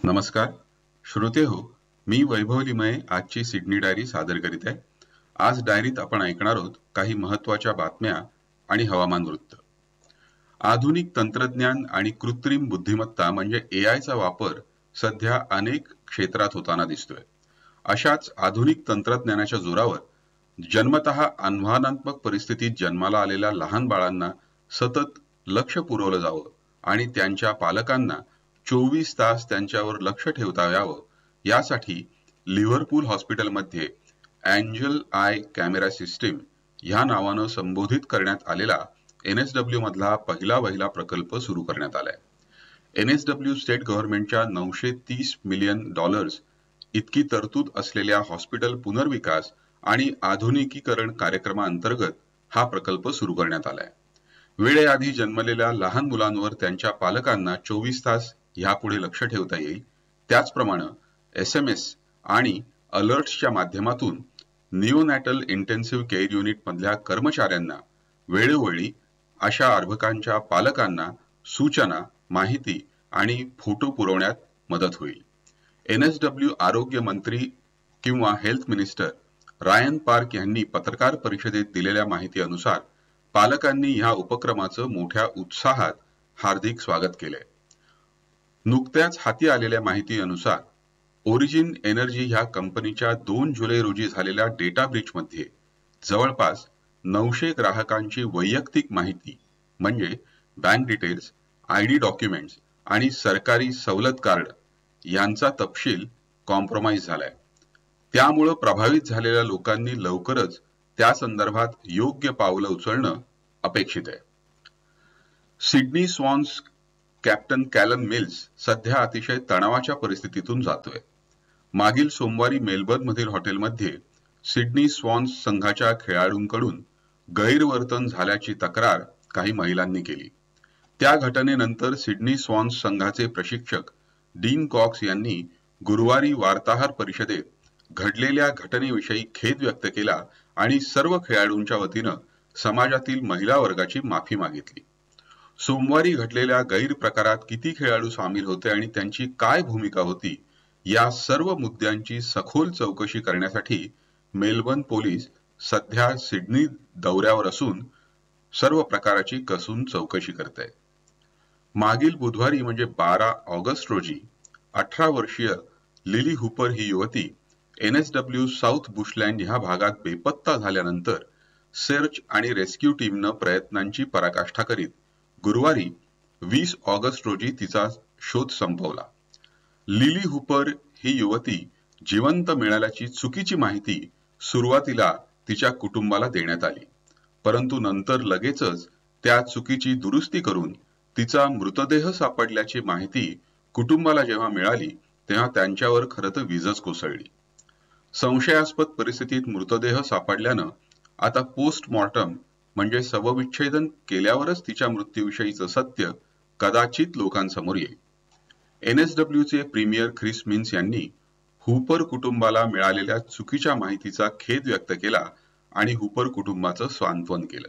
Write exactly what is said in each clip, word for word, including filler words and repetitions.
नमस्कार श्रोते हो, मी वैभव लिमये आजची सिडनी डायरी सादर करीत आहे। आज डायरीत आपण ऐकणार आहोत काही महत्त्वाच्या बातम्या आणि हवामान वृत्त। आधुनिक तंत्रज्ञान आणि कृत्रिम बुद्धिमत्ता म्हणजे ए आय चा वापर सध्या अनेक क्षेत्रात होताना दिसतोय। अशाच आधुनिक तंत्रज्ञानाच्या जोरावर जन्मतः आव्हानात्मक परिस्थितीत जन्माला आलेल्या लहान बाळांना सतत लक्ष पुरवलं जावं आणि त्यांच्या पालकांना चोवीस तास त्यांच्यावर लक्ष ठेवता यावं यासाठी लिव्हरपूल हॉस्पिटलमध्ये एंजल आय कॅमेरा सिस्टीम ह्या नावानं संबोधित करण्यात आलेला एन एस डब्ल्यू मधला पहिला वहिला प्रकल्प सुरू करण्यात आलाय। एन एस डब्ल्यू स्टेट गव्हर्नमेंटच्या नऊशे तीस मिलियन डॉलर्स इतकी तरतूद असलेल्या हॉस्पिटल पुनर्विकास आणि आधुनिकीकरण कार्यक्रमाअंतर्गत हा प्रकल्प सुरू करण्यात आलाय। वेळेआधी जन्मलेल्या लहान मुलांवर त्यांच्या पालकांना चोवीस तास यापुढे लक्ष ठेवता येईल। त्याचप्रमाणे एस एम एस आणि अलर्ट्सच्या माध्यमातून निओनॅटल इंटेन्सिव्ह केअर युनिट मधल्या कर्मचाऱ्यांना वेळोवेळी अशा अर्भकांच्या पालकांना सूचना, माहिती आणि फोटो पुरवण्यात मदत होईल। एन एस डब्ल्यू आरोग्य मंत्री किंवा हेल्थ मिनिस्टर रायन पार्क यांनी पत्रकार परिषदेत दिलेल्या माहितीनुसार पालकांनी या उपक्रमाचं मोठ्या उत्साहात हार्दिक स्वागत केले। नुकत्याच हाती आलेल्या माहितीनुसार ओरिजिन एनर्जी ह्या कंपनीच्या दोन जुलै रोजी झालेल्या डेटा ब्रीच मध्ये जवळपास नऊशे ग्राहकांची वैयक्तिक माहिती म्हणजे बँक डिटेल्स, आयडी डॉक्युमेंट्स आणि सरकारी सवलत कार्ड यांचा तपशील कॉम्प्रोमाइज झालाय। त्यामुळे प्रभावित झालेल्या लोकांनी लवकरच त्या संदर्भात योग्य पावलं उचलणं अपेक्षित आहे। सिडनी स्वॉन्स कॅप्टन कॅलन मिल्स सध्या अतिशय तणावाच्या परिस्थितीतून जातोय। मागील सोमवारी मेलबर्न मधील हॉटेलमध्ये सिडनी स्वॉन्स संघाच्या खेळाडूंकडून गैरवर्तन झाल्याची तक्रार काही महिलांनी केली। त्या घटनेनंतर सिडनी स्वॉन्स संघाचे प्रशिक्षक डीन कॉक्स यांनी गुरुवारी वार्ताहर परिषदेत घडलेल्या घटनेविषयी खेद व्यक्त केला आणि सर्व खेळाडूंच्या वतीनं समाजातील महिला वर्गाची माफी मागितली। सोमवारी घडलेल्या गैरप्रकारात किती खेळाडू सामील होते आणि त्यांची काय भूमिका होती या सर्व मुद्द्यांची सखोल चौकशी करण्यासाठी मेलबर्न पोलीस सध्या सिडनी दौऱ्यावर असून सर्व प्रकाराची कसून चौकशी करत आहेत। मागील बुधवारी म्हणजे बारा ऑगस्ट रोजी अठरा वर्षीय लिली हुपर ही युवती एन एस डब्ल्यू साऊथ बुशलँड ह्या भागात बेपत्ता झाल्यानंतर सर्च आणि रेस्क्यू टीमनं प्रयत्नांची पराकाष्ठा करीत गुरुवारी वीस ऑगस्ट रोजी तिचा शोध संपवला। लिली हुपर ही युवती जिवंत मिळाल्याची चुकीची माहिती सुरुवातीला तिच्या कुटुंबाला देण्यात आली, परंतु नंतर लगेचच त्या चुकीची दुरुस्ती करून तिचा मृतदेह सापडल्याची माहिती कुटुंबाला जेव्हा मिळाली तेव्हा त्यांच्यावर खरं तर वीजच कोसळली। संशयास्पद परिस्थितीत मृतदेह सापडल्यानं आता पोस्टमॉर्टम म्हणजे शवविच्छेदन केल्यावरच तिच्या मृत्यूविषयीचं सत्य कदाचित लोकांसमोर येईल। एन एस डब्ल्यू चे प्रीमियर ख्रिस मिन्स यांनी हुपर कुटुंबाला मिळालेल्या चुकीच्या माहितीचा खेद व्यक्त केला आणि हुपर कुटुंबाचं सांत्वन केलं।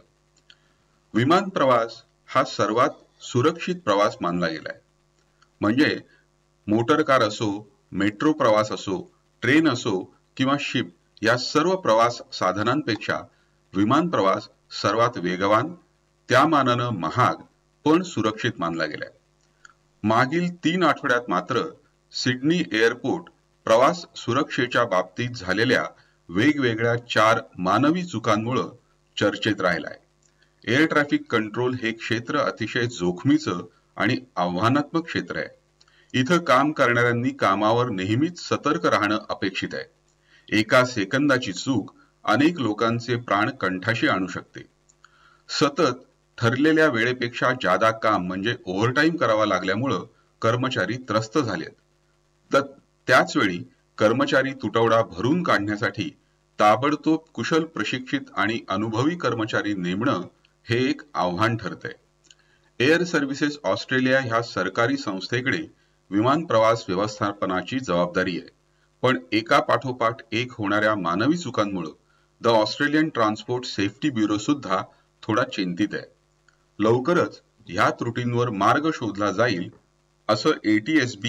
विमान प्रवास हा सर्वात सुरक्षित प्रवास मानला गेलाय। म्हणजे मोटर कार असो, मेट्रो प्रवास असो, ट्रेन असो किंवा शिप या सर्व प्रवास साधनांपेक्षा विमान प्रवास सर्वात वेगवान, त्या मानानं महाग पण सुरक्षित मानला गेलाय। मागील तीन आठवड्यात मात्र सिडनी एअरपोर्ट प्रवास सुरक्षेच्या बाबतीत झालेल्या वेगवेगळ्या चार मानवी चुकांमुळे चर्चेत राहिलाय। एअर ट्रॅफिक कंट्रोल हे क्षेत्र अतिशय जोखमीचं आणि आव्हानात्मक क्षेत्र आहे। इथं काम करणाऱ्यांनी कामावर नेहमीच सतर्क राहणं अपेक्षित आहे। एका सेकंदाची चूक अनेक लोकांचे प्राण कंठाशी आणू शकते। सतत ठरलेल्या वेळेपेक्षा जादा काम म्हणजे ओव्हरटाईम करावा लागल्यामुळे कर्मचारी त्रस्त झालेत। तर त्याच वेळी कर्मचारी तुटवडा भरून काढण्यासाठी ताबडतोब कुशल, प्रशिक्षित आणि अनुभवी कर्मचारी नेमणं हे एक आव्हान ठरतंय। एअर सर्व्हिसेस ऑस्ट्रेलिया ह्या सरकारी संस्थेकडे विमान प्रवास व्यवस्थापनाची जबाबदारी आहे, पण एका पाठोपाठ एक होणाऱ्या मानवी चुकांमुळे the Australian transport safety bureau सुद्धा थोडा चिंतित आहे। लवकरच ह्या त्रुटींवर मार्ग शोधला जाईल असं ए टी एस बी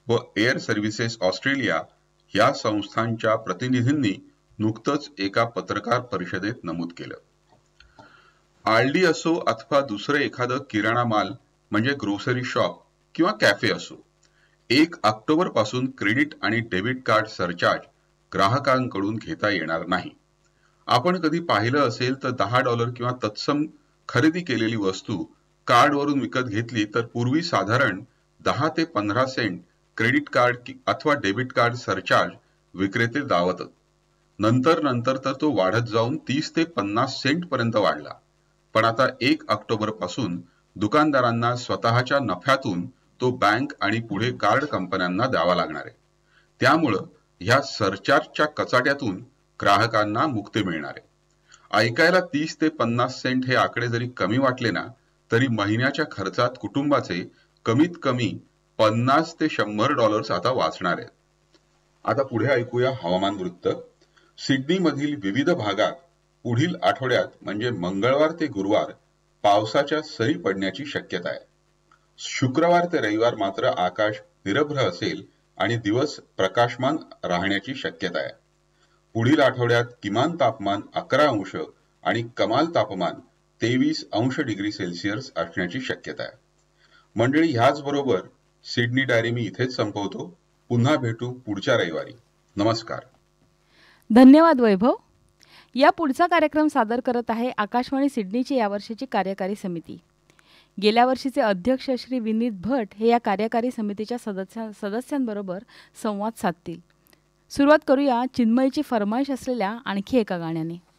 व एअर सर्व्हिसेस ऑस्ट्रेलिया या संस्थांच्या प्रतिनिधींनी नुकतंच एका पत्रकार परिषदेत नमूद केलं. आल्डी असो अथवा दुसरे एखादं किराणा माल म्हणजे ग्रोसरी शॉप किंवा कॅफे असो, एक ऑक्टोबर पासून क्रेडिट आणि डेबिट कार्ड सरचार्ज ग्राहकांकडून घेता येणार नाही. आपण कधी पाहिलं असेल तर दहा डॉलर किंवा तत्सम खरेदी केलेली वस्तू कार्डवरून विकत घेतली तर पूर्वी साधारण दहा ते पंधरा सेंट क्रेडिट कार्ड अथवा डेबिट कार्ड सरचार्ज विक्रेते लावतात. नंतर नंतर तर तो वाढत जाऊन तीस ते पन्नास सेंट पर्यंत वाढला. पण आता एक ऑक्टोबर पासून दुकानदारांना स्वतःच्या नफ्यातून तो बँक आणि पुढे कार्ड कंपन्यांना द्यावा लागणार आहे. त्यामुळं ह्या सरचार्जच्या कचाट्यातून ग्राहकांना मुक्ती मिळणार आहे. ऐकायला तीस ते पन्नास सेंट हे आकडे जरी कमी वाटले ना, तरी महिन्याच्या खर्चात कुटुंबाचे कमीत कमी पन्नास ते शंभर डॉलर्स आता वाचणार आहेत. आता पुढे ऐकूया हवामान वृत्त. सिडनी मधील विविध भागात पुढील आठवड्यात म्हणजे मंगळवार ते गुरुवार पावसाच्या सरी पडण्याची शक्यता आहे. शुक्रवार ते रविवार मात्र आकाश निरभ्र असेल आणि दिवस प्रकाशमान राहण्याची शक्यता आहे. पुढील आठवड्यात किमान तापमान अकरा अंश आणि कमाल तापमान तेवीस अंश डिग्री सेल्सिअस असण्याची शक्यता आहे. मंडळी, ह्याच बरोबर सिडनी डायरी मी इथेच संपवतो. पुन्हा भेटू पुढच्या रविवारी. नमस्कार. धन्यवाद वैभव. या पुढचा कार्यक्रम सादर करत आहे आकाशवाणी सिडनीची यावर्षीची कार्यकारी समिती. गेल्या वर्षीचे अध्यक्ष श्री विनीत भट हे या कार्यकारी समितीच्या सदस्या सदस्यांबरोबर संवाद साधतील. सुरुवात करूया चिन्मयीची फरमाईश असलेल्या आणखी एका गाण्याने.